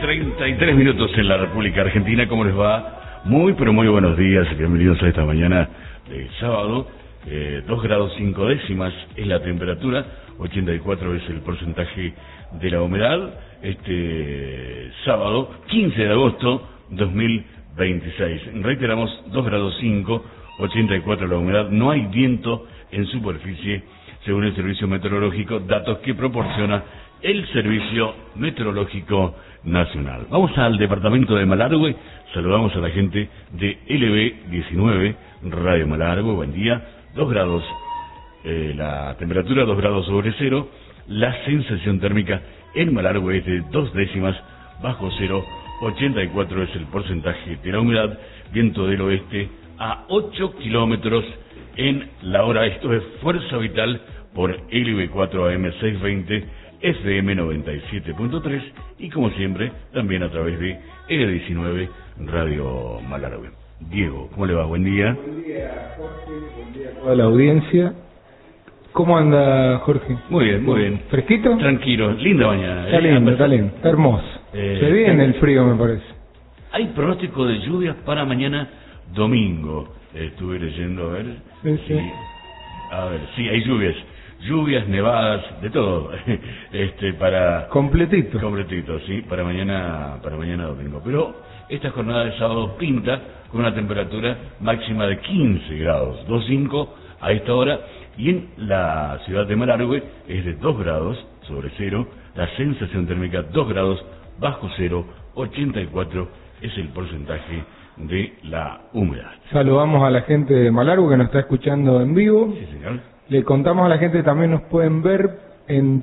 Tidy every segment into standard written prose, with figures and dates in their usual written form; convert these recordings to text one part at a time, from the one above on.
33 minutos en la República Argentina. ¿Cómo les va? Muy, pero muy buenos días. Bienvenidos a esta mañana de sábado. 2 grados 5 décimas es la temperatura, 84 es el porcentaje de la humedad. Este sábado, 15 de agosto 2026. Reiteramos, 2 grados 5, 84 la humedad. No hay viento en superficie, según el Servicio Meteorológico, datos que proporciona el Servicio Meteorológico Nacional. Vamos al departamento de Malargüe. Saludamos a la gente de LB19 Radio Malargüe. Buen día. 2 grados la temperatura, 2 grados sobre cero. La sensación térmica en Malargüe es de 2 décimas bajo cero. 84 es el porcentaje de la humedad. Viento del oeste a 8 kilómetros en la hora. Esto es Fuerza Vital por LB4 AM 620 FM 97.3 y como siempre también a través de L19 Radio Malargüe. Diego, ¿cómo le va? Buen día. Buen día, Jorge. Buen día a toda la audiencia. ¿Cómo anda, Jorge? Muy bien, muy bien. ¿Fresquito? Tranquilo, linda mañana. Está lindo, está hermoso. Se viene el frío, me parece. Hay pronóstico de lluvias para mañana domingo. Estuve leyendo, a ver. Sí. A ver, sí, hay lluvias, nevadas, de todo. Para completito, sí, para mañana domingo. Pero esta jornada de sábado pinta con una temperatura máxima de 15 grados, 2,5 a esta hora, y en la ciudad de Malargüe es de 2 grados sobre cero, la sensación térmica 2 grados bajo cero, 84 es el porcentaje de la humedad. Saludamos a la gente de Malargüe que nos está escuchando en vivo. Sí, señor. Le contamos a la gente que también nos pueden ver en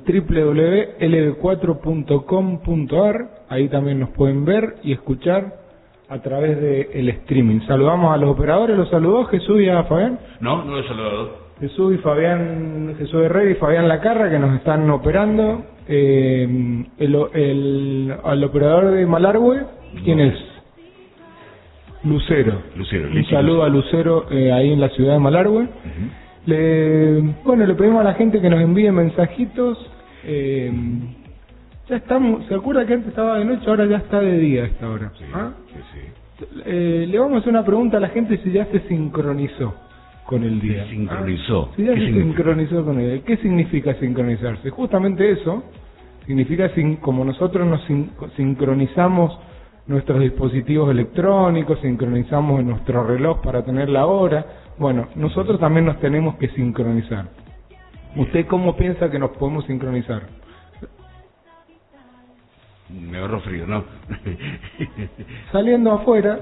www.lb4.com.ar. Ahí también nos pueden ver y escuchar a través del streaming. Saludamos a los operadores. ¿Los saludó Jesús y a Fabián? No lo he saludado. Jesús y Fabián, Jesús Herrera y Fabián Lacarra, que nos están operando. Al operador de Malargüe, ¿quién es? Lucero. Un saludo a Lucero ahí en la ciudad de Malargüe. Uh-huh. Le pedimos a la gente que nos envíe mensajitos. Ya estamos, ¿se acuerda que antes estaba de noche? Ahora ya está de día a esta hora. Sí, ¿Ah? sí. Le vamos a hacer una pregunta a la gente si ya se sincronizó con el día. ¿Se sincronizó? Si ya se sincronizó con el día. ¿Qué significa sincronizarse? Justamente eso significa, como nosotros nos sincronizamos nuestros dispositivos electrónicos, sincronizamos en nuestro reloj para tener la hora. Bueno, nosotros también nos tenemos que sincronizar. ¿Usted cómo piensa que nos podemos sincronizar? Me agarró frío, ¿no? Saliendo afuera,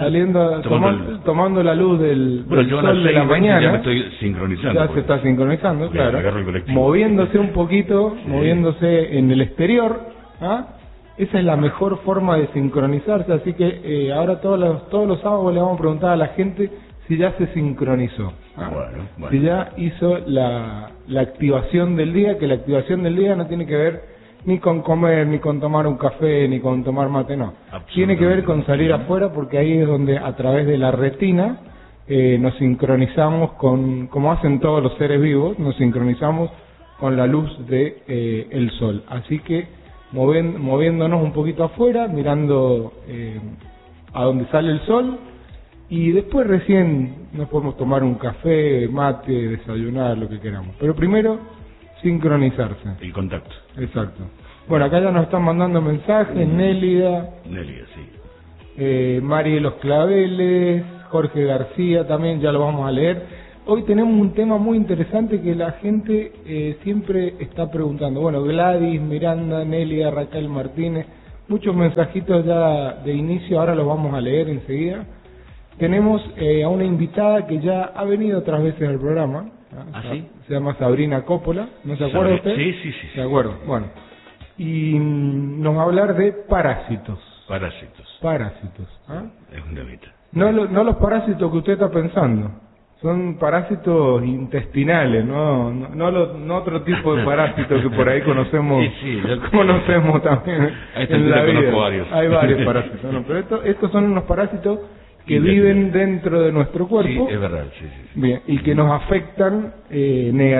tomando la luz del sol de la mañana. Ya me estoy sincronizando. Ya se está sincronizando, claro. Moviéndose un poquito, sí. Moviéndose en el exterior. ¿Ah? Esa es la mejor forma de sincronizarse. Así que ahora todos los sábados le vamos a preguntar a la gente si ya se sincronizó. Bueno. Si ya hizo la activación del día, que la activación del día no tiene que ver ni con comer, ni con tomar un café, ni con tomar mate, no. Tiene que ver con salir afuera, porque ahí es donde a través de la retina nos sincronizamos como hacen todos los seres vivos, nos sincronizamos con la luz de el sol. Así que moviéndonos un poquito afuera, mirando a donde sale el sol, y después recién nos podemos tomar un café, mate, desayunar, lo que queramos. Pero primero, sincronizarse. El contacto. Exacto. Bueno, acá ya nos están mandando mensajes. Nélida, sí. Mari de los Claveles, Jorge García también, ya lo vamos a leer. Hoy tenemos un tema muy interesante que la gente siempre está preguntando. Bueno, Gladys, Miranda, Nélida, Raquel Martínez, muchos mensajitos ya de inicio, ahora los vamos a leer enseguida. Tenemos a una invitada que ya ha venido otras veces al programa. ¿Ah, sí? Se llama Sabrina Coppola, ¿no se acuerda usted? Sí. De acuerdo, bueno. Y nos va a hablar de parásitos. Parásitos. ¿Ah? Es una meta. No los parásitos que usted está pensando. Son parásitos intestinales, no otro tipo de parásitos que por ahí conocemos. Conocemos también en la vida. Varios. Hay varios parásitos, ¿no? Pero estos son unos parásitos que viven dentro de nuestro cuerpo. Sí, es verdad, sí. Bien, y que nos afectan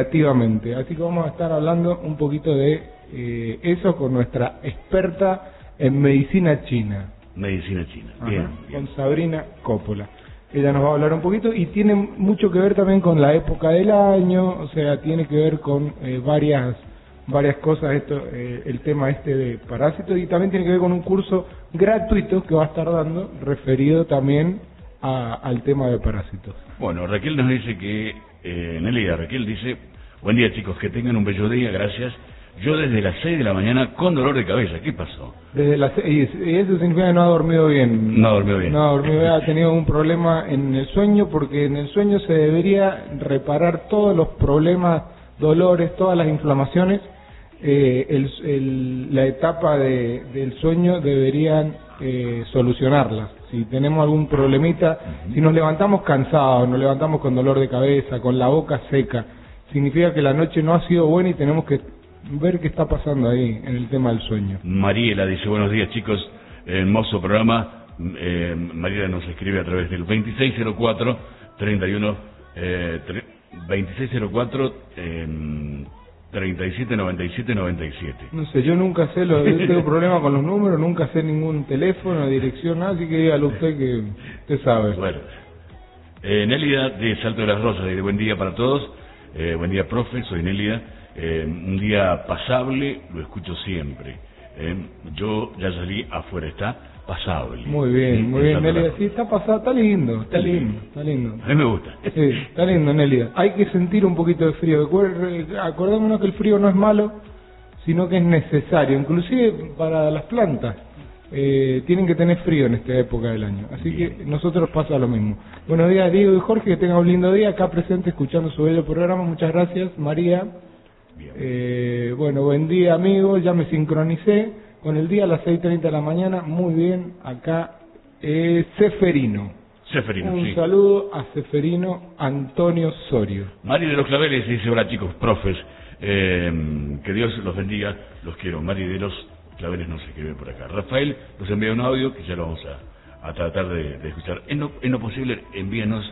negativamente. Así que vamos a estar hablando un poquito de eso con nuestra experta en medicina china. Medicina china, Ajá, bien. Con Sabrina Coppola. Ella nos va a hablar un poquito y tiene mucho que ver también con la época del año, o sea, tiene que ver con varias cosas, el tema de parásitos, y también tiene que ver con un curso gratuito que va a estar dando referido también al tema de parásitos. Bueno, Raquel nos dice que, Nelida, Raquel dice, buen día chicos, que tengan un bello día, gracias. Yo desde las 6 de la mañana con dolor de cabeza, ¿qué pasó? Desde las 6, y eso significa que no ha dormido bien. No ha dormido bien. No ha dormido bien, ha tenido un problema en el sueño, porque en el sueño se debería reparar todos los problemas, dolores, todas las inflamaciones. La etapa del sueño deberían solucionarlas. Si tenemos algún problemita, si nos levantamos cansados, nos levantamos con dolor de cabeza, con la boca seca, significa que la noche no ha sido buena y tenemos que ver qué está pasando ahí en el tema del sueño. Mariela dice, buenos días chicos, hermoso programa. Mariela nos escribe a través del 2604 31 2604 379797. No sé, yo nunca sé, yo tengo problemas con los números, nunca sé ningún teléfono, dirección, nada, así que dígale usted que usted sabe. Bueno, Nélida de Salto de las Rosas, de buen día para todos, buen día profe, soy Nélida, un día pasable, lo escucho siempre, yo ya salí afuera, está pasable. Muy bien, Nélida, sí, está pasado, está lindo, está lindo. A mí me gusta. Sí, está lindo, Nélida. Hay que sentir un poquito de frío. Acordémonos que el frío no es malo, sino que es necesario, inclusive para las plantas. Tienen que tener frío en esta época del año. Así bien. que nosotros pasa lo mismo. Buenos días, Diego y Jorge, que tengan un lindo día acá presente escuchando su bello programa. Muchas gracias, María. Bueno, buen día, amigos. Ya me sincronicé con el día a las 6:30 de la mañana. Muy bien, acá Seferino. Un sí. saludo a Seferino Antonio Sorio. Mari de los Claveles dice, hola chicos, profes, que Dios los bendiga, los quiero. Mari de los Claveles nos escribe por acá. Rafael nos envía un audio que ya lo vamos a tratar de escuchar. En lo posible, envíanos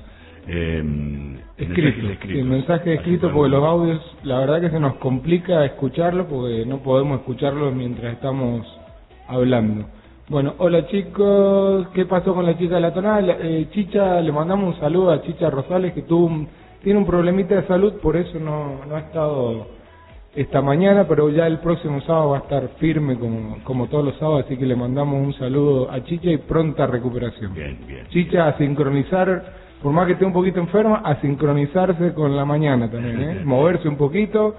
mensaje escrito, porque los audios, la verdad que se nos complica escucharlo, porque no podemos escucharlo mientras estamos hablando. Bueno, hola chicos, ¿qué pasó con la chica de la tonada? Chicha, le mandamos un saludo a Chicha Rosales, que tiene un problemita de salud, por eso no ha estado esta mañana, pero ya el próximo sábado va a estar firme como todos los sábados, así que le mandamos un saludo a Chicha y pronta recuperación. Bien. Chicha, a sincronizar, por más que esté un poquito enferma, a sincronizarse con la mañana también, moverse un poquito.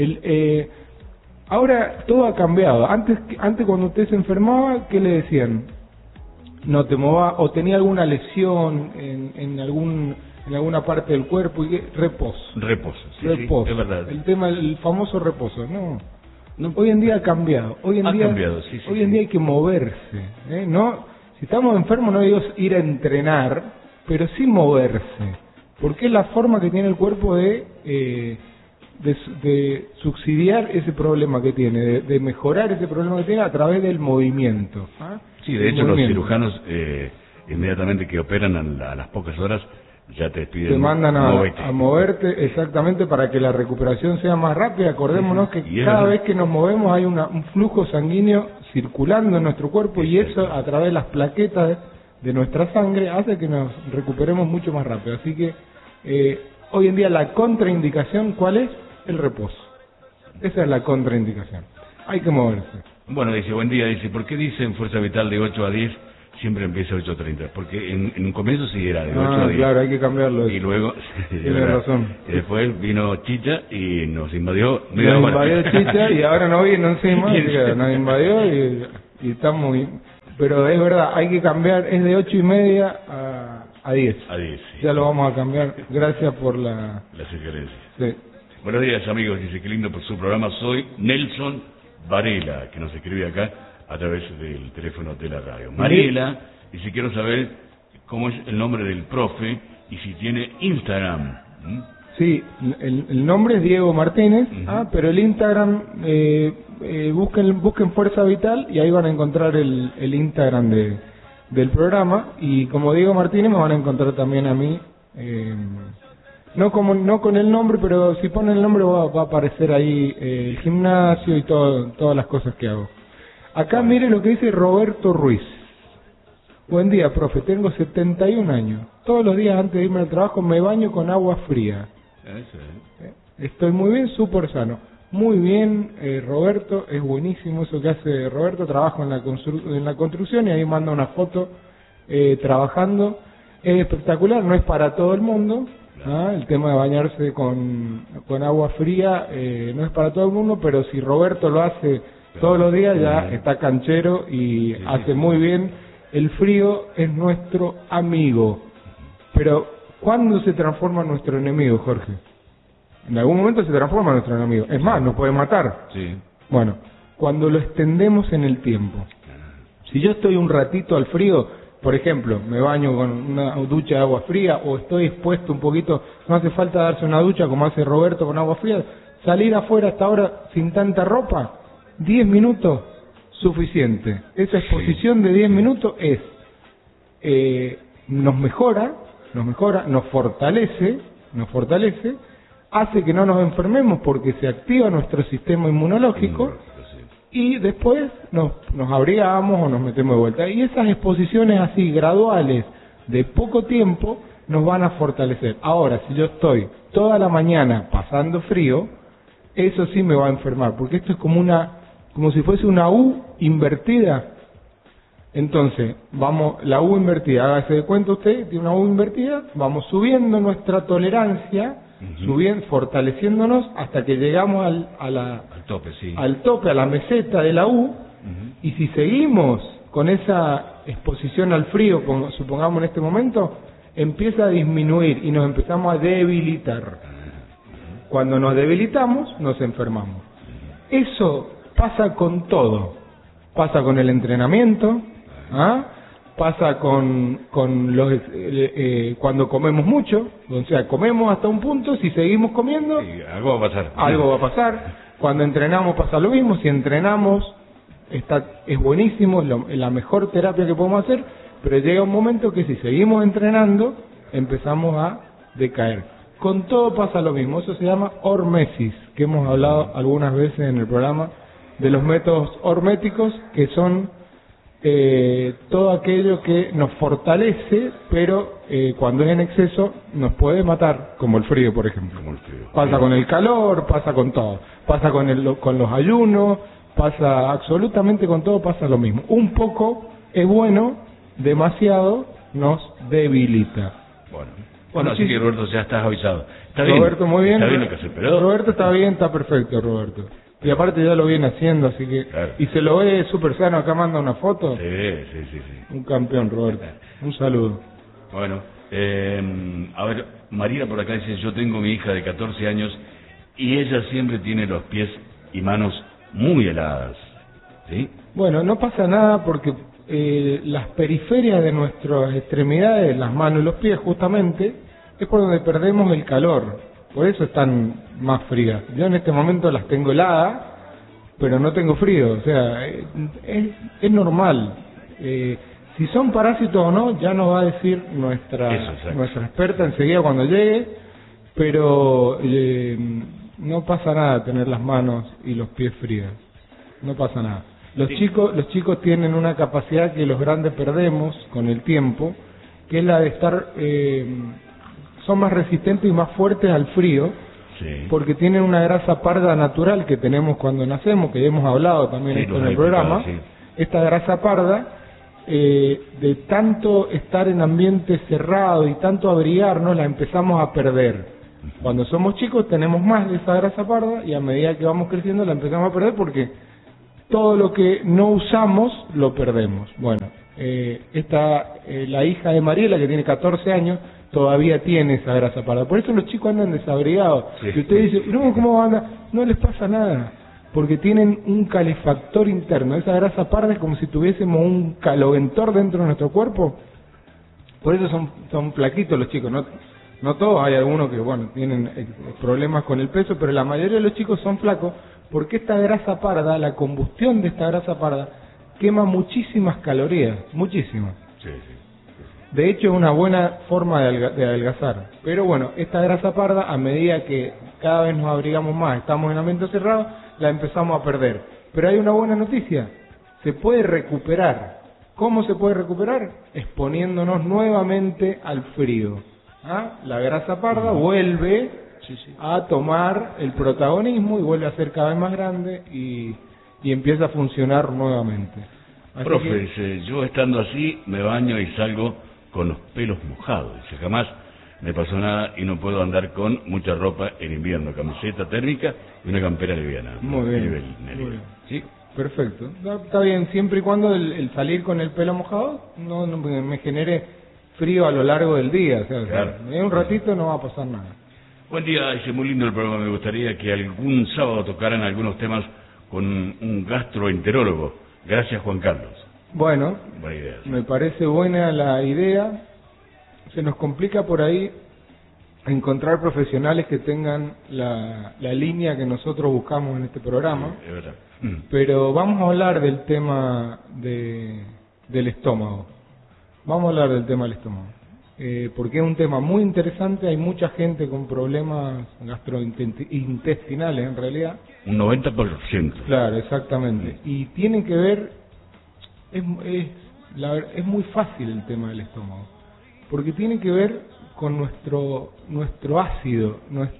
Ahora todo ha cambiado. Antes cuando usted se enfermaba, ¿qué le decían? No te movas, o tenía alguna lesión en alguna parte del cuerpo, y reposo. Sí, es verdad. El famoso reposo. No, hoy en día ha cambiado. Hoy en día hay que moverse, no, si estamos enfermos no digo ir a entrenar, pero sí moverse, porque es la forma que tiene el cuerpo de subsidiar ese problema que tiene, de mejorar ese problema que tiene a través del movimiento. Sí, de hecho los cirujanos inmediatamente que operan a las pocas horas ya te piden, te mandan a moverte, exactamente, para que la recuperación sea más rápida. Acordémonos que cada vez que nos movemos hay un flujo sanguíneo circulando en nuestro cuerpo, y eso a través de las plaquetas de nuestra sangre hace que nos recuperemos mucho más rápido. Así que hoy en día la contraindicación, ¿cuál es? El reposo. Esa es la contraindicación. Hay que moverse. Bueno, dice, buen día, dice, ¿por qué dicen fuerza vital de 8 a 10 siempre empieza a 8:30? Porque en un comienzo sí era de 8 a 10. Claro, hay que cambiarlo. Y luego, tiene razón. Y después vino Chicha y nos invadió. Nos invadió Chicha y ahora no viene encima, nos invadió y estamos... Pero es verdad, hay que cambiar, es de 8:30 a 10. A 10, sí. Ya lo vamos a cambiar. Gracias por la sugerencia. Sí. Buenos días, amigos. Dice, qué lindo por su programa. Soy Nelson Varela, que nos escribe acá a través del teléfono de la radio. Mariela dice, quiero saber cómo es el nombre del profe y si tiene Instagram. Sí, el nombre es Diego Martínez, pero el Instagram, busquen Fuerza Vital y ahí van a encontrar el Instagram del programa, y como Diego Martínez me van a encontrar también a mí, no con el nombre, pero si ponen el nombre va a aparecer ahí el gimnasio y todas las cosas que hago. Acá mire lo que dice Roberto Ruiz. Buen día, profe, tengo 71 años. Todos los días antes de irme al trabajo me baño con agua fría. Estoy muy bien, súper sano. Muy bien, Roberto, es buenísimo eso que hace Roberto. Trabajo en la construcción y ahí manda una foto trabajando. Es espectacular, no es para todo el mundo. El tema de bañarse con agua fría no es para todo el mundo, pero si Roberto lo hace todos los días ya está canchero y hace muy bien. El frío es nuestro amigo. Pero, ¿cuándo se transforma en nuestro enemigo, Jorge? En algún momento se transforma en nuestro enemigo. Es más, nos puede matar. Sí. Bueno, cuando lo extendemos en el tiempo. Si yo estoy un ratito al frío, por ejemplo, me baño con una ducha de agua fría o estoy expuesto un poquito, no hace falta darse una ducha como hace Roberto con agua fría, salir afuera hasta ahora sin tanta ropa, 10 minutos, suficiente. Esa exposición de 10 minutos nos mejora, nos fortalece, hace que no nos enfermemos porque se activa nuestro sistema inmunológico y después nos abrigamos o nos metemos de vuelta. Y esas exposiciones así graduales de poco tiempo nos van a fortalecer. Ahora, si yo estoy toda la mañana pasando frío, eso sí me va a enfermar, porque esto es como si fuese una U invertida. Entonces, la U invertida, hágase de cuenta usted, tiene una U invertida, vamos subiendo nuestra tolerancia, fortaleciéndonos hasta que llegamos al tope, a la meseta de la U, y si seguimos con esa exposición al frío, supongamos en este momento, empieza a disminuir y nos empezamos a debilitar. Cuando nos debilitamos, nos enfermamos. Eso pasa con todo. Pasa con el entrenamiento, pasa con cuando comemos mucho, o sea, comemos hasta un punto, si seguimos comiendo, algo va a pasar. Algo va a pasar. Cuando entrenamos pasa lo mismo, si entrenamos es buenísimo, es la mejor terapia que podemos hacer, pero llega un momento que si seguimos entrenando, empezamos a decaer. Con todo pasa lo mismo, eso se llama hormesis, que hemos hablado algunas veces en el programa, de los métodos horméticos, que son todo aquello que nos fortalece, pero cuando es en exceso nos puede matar, como el frío, por ejemplo. Pasa con el calor, pasa con todo, pasa con los ayunos, pasa absolutamente con todo, pasa lo mismo. Un poco es bueno, demasiado nos debilita. Bueno, así que Roberto, ya estás avisado. Está Roberto, bien. muy bien. Está bien lo que hace, pero... Roberto está bien, está perfecto, Roberto. Y aparte ya lo viene haciendo, así que... Claro. Y se lo ve súper sano, acá manda una foto. Sí. Un campeón, Roberto. Un saludo. Bueno, a ver, María por acá dice, yo tengo mi hija de 14 años y ella siempre tiene los pies y manos muy heladas. ¿Sí? Bueno, no pasa nada porque las periferias de nuestras extremidades, las manos y los pies justamente, es por donde perdemos el calor. Por eso están más frías. Yo en este momento las tengo heladas, pero no tengo frío. O sea, es normal. Si son parásitos o no, ya nos va a decir nuestra experta enseguida cuando llegue, pero no pasa nada tener las manos y los pies fríos. No pasa nada. Los chicos tienen una capacidad que los grandes perdemos con el tiempo, que es la de estar... son más resistentes y más fuertes al frío, porque tienen una grasa parda natural que tenemos cuando nacemos, que hemos hablado también esto en el programa. Esta grasa parda, de tanto estar en ambiente cerrado y tanto abrigarnos, la empezamos a perder. Cuando somos chicos tenemos más de esa grasa parda y a medida que vamos creciendo la empezamos a perder porque todo lo que no usamos lo perdemos. Bueno, la hija de Mariela, que tiene 14 años, todavía tiene esa grasa parda. Por eso los chicos andan desabrigados. Y usted dice, no, ¿cómo anda? No les pasa nada, porque tienen un calefactor interno. Esa grasa parda es como si tuviésemos un caloventor dentro de nuestro cuerpo. Por eso son flaquitos los chicos. No todos, hay algunos que tienen problemas con el peso, pero la mayoría de los chicos son flacos porque esta grasa parda, la combustión de esta grasa parda, quema muchísimas calorías, muchísimas. De hecho es una buena forma de adelgazar. Pero bueno, esta grasa parda, a medida que cada vez nos abrigamos más, estamos en ambiente cerrado, la empezamos a perder. Pero hay una buena noticia. se puede recuperar. ¿Cómo se puede recuperar? Exponiéndonos nuevamente al frío. La grasa parda vuelve a tomar el protagonismo y vuelve a ser cada vez más grande y empieza a funcionar nuevamente. Así Profe, yo estando así me baño y salgo con los pelos mojados. Dice, jamás me pasó nada y no puedo andar con mucha ropa en invierno, camiseta térmica y una campera liviana. Muy bien. ¿Sí? Perfecto. Está bien, siempre y cuando el salir con el pelo mojado no me genere frío a lo largo del día. O sea, claro. En un ratito no va a pasar nada. Buen día, dice, muy lindo el programa. Me gustaría que algún sábado tocaran algunos temas con un gastroenterólogo. Gracias, Juan Carlos. Bueno, buena idea, sí. Me parece buena la idea. Se nos complica por ahí encontrar profesionales que tengan la línea que nosotros buscamos en este programa. Sí, es verdad. Pero vamos a hablar del tema del estómago. Vamos a hablar del tema del estómago. Porque es un tema muy interesante. Hay mucha gente con problemas gastrointestinales en realidad. Un 90%. Claro, exactamente. Y tiene que ver, es muy fácil el tema del estómago. Porque tiene que ver con nuestro ácido,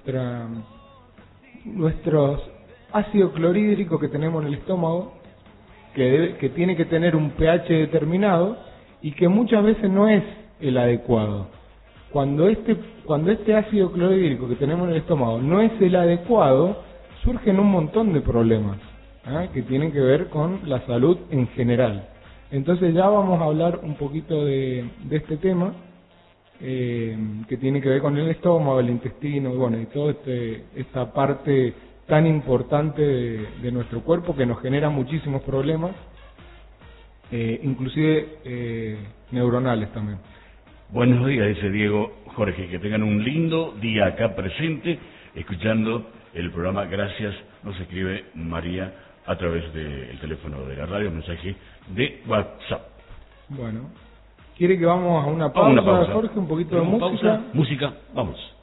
nuestros ácido clorhídrico que tenemos en el estómago, que tiene que tener un pH determinado y que muchas veces no es el adecuado. Cuando este ácido clorhídrico que tenemos en el estómago no es el adecuado, surgen un montón de problemas que tienen que ver con la salud en general. Entonces ya vamos a hablar un poquito de este tema que tiene que ver con el estómago, el intestino, y toda esta parte tan importante de nuestro cuerpo que nos genera muchísimos problemas, inclusive neuronales también. Buenos días, dice Diego Jorge, que tengan un lindo día acá presente, escuchando el programa. Gracias, nos escribe María a través del teléfono de la radio, mensaje de WhatsApp. Bueno, ¿quiere que vamos a una pausa, Jorge? Un poquito de música. Música, vamos.